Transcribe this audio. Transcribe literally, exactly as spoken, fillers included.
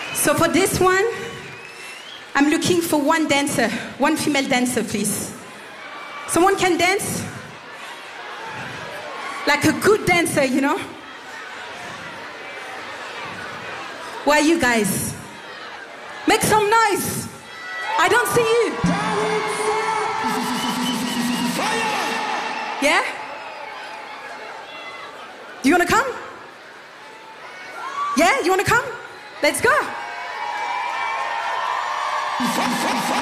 So for this one, I'm looking for one dancer, one female dancer, please. Someone can dance? Like a good dancer, you know? Where are you guys? Make some noise. I don't see you. Yeah? Do you want to come? Yeah, you want to come? Let's go.